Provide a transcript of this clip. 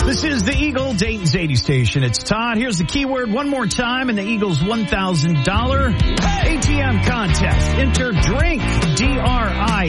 This is the Eagle Dayton's 80 station. It's Todd. Here's the keyword one more time in the Eagles $1,000 ATM contest. Enter DRINK, DRINK.